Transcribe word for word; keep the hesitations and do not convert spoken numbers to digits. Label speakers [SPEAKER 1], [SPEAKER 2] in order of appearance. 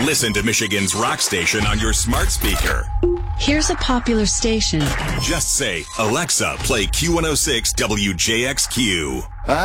[SPEAKER 1] Listen to Michigan's rock station on your smart speaker.
[SPEAKER 2] Here's a popular station.
[SPEAKER 1] Just say, Alexa, play Q one oh six W J X Q.